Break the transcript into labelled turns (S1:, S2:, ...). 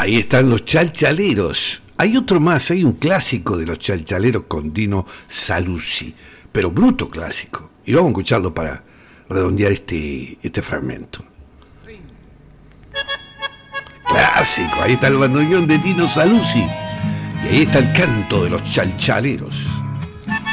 S1: Ahí están los chalchaleros. Hay otro más, hay un clásico de los chalchaleros con Dino Saluzzi, pero bruto clásico. Y vamos a escucharlo para redondear este fragmento. Clásico, ahí está el bandoneón de Dino Saluzzi. Y ahí está el canto de los chalchaleros.